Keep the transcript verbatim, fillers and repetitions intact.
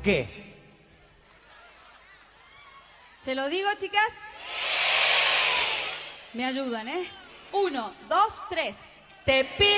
qué? ¿Se lo digo, chicas? Me ayudan, ¿eh? Uno, dos, tres. Te pido...